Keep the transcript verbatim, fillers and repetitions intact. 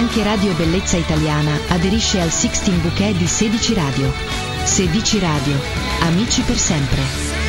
Anche Radio Bellezza Italiana aderisce al Sixteen Bouquet di Sedici Radio. Sedici Radio. Amici per sempre.